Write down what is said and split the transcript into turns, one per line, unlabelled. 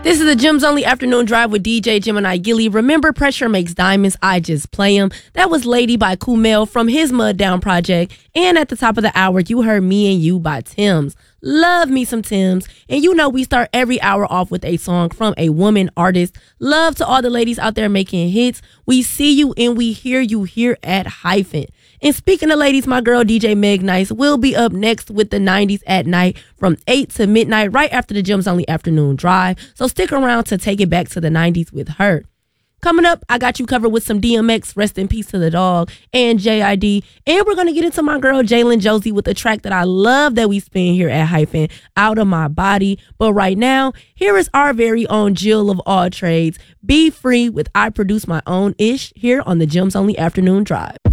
This is the Gems Only Afternoon Drive with DJ Gemini Gilly. Remember, pressure makes diamonds, I just play them. That was Lady by Kumail from his Mud Down project. And at the top of the hour, you heard Me and You by Tems. Love me some Tems. And you know we start every hour off with a song from a woman artist. Love to all the ladies out there making hits. We see you and we hear you here at Hyphen. And speaking of ladies, my girl DJ Meg Nice will be up next with the 90s at night from 8 to midnight right after the Gems Only Afternoon Drive. So stick around to take it back to the 90s with her. Coming up, I got you covered with some DMX, rest in peace to the dog, and JID. And we're going to get into my girl Jalen Josie with a track that I love that we spin here at Hyphen, Out of My Body. But right now, here is our very own Jill of all trades, Be Free with I Produce My Own Ish here on the Gems Only Afternoon Drive.